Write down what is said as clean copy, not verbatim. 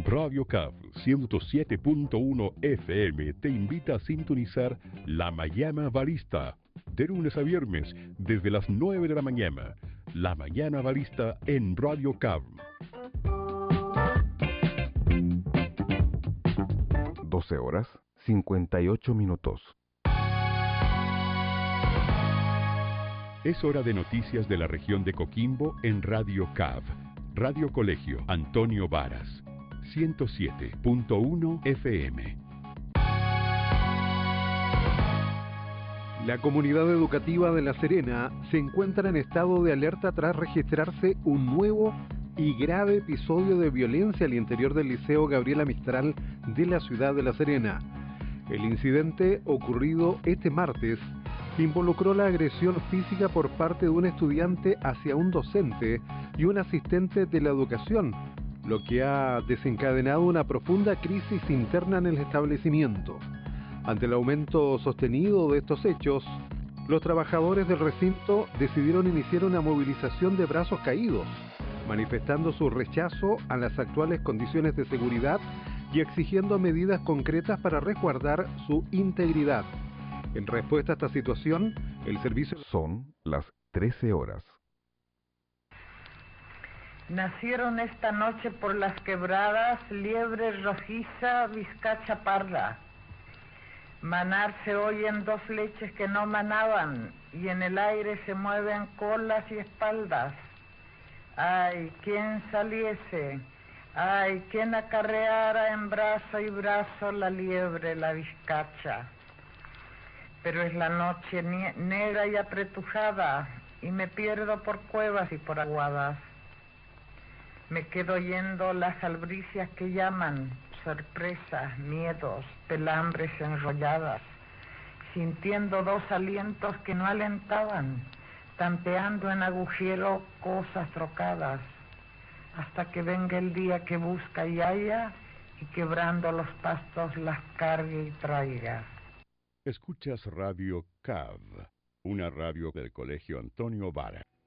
Radio CAV 107.1 FM te invita a sintonizar La Mañana Barista, de lunes a viernes, desde las 9 de la mañana. La Mañana Barista en Radio CAV. 12 horas 58 minutos. Es hora de noticias de la región de Coquimbo en Radio CAV. Radio Colegio Antonio Varas, 107.1 FM. La comunidad educativa de La Serena se encuentra en estado de alerta tras registrarse un nuevo y grave episodio de violencia al interior del Liceo Gabriela Mistral de la ciudad de La Serena. El incidente, ocurrido este martes, involucró la agresión física por parte de un estudiante hacia un docente y un asistente de la educación, lo que ha desencadenado una profunda crisis interna en el establecimiento. Ante el aumento sostenido de estos hechos, los trabajadores del recinto decidieron iniciar una movilización de brazos caídos, manifestando su rechazo a las actuales condiciones de seguridad y exigiendo medidas concretas para resguardar su integridad. En respuesta a esta situación, el servicio... Son las 13 horas. Nacieron esta noche por las quebradas liebre rojiza, vizcacha parda. Manar se oyen dos leches que no manaban, y en el aire se mueven colas y espaldas. Ay, quién saliese, ay, quién acarreara en brazo y brazo la liebre, la vizcacha. Pero es la noche negra y apretujada, y me pierdo por cuevas y por aguadas. Me quedo oyendo las albricias que llaman, sorpresas, miedos, pelambres enrolladas, sintiendo dos alientos que no alentaban, tanteando en agujero cosas trocadas, hasta que venga el día que busca y haya, y quebrando los pastos las cargue y traiga. Escuchas Radio CAV, una radio del Colegio Antonio Varas.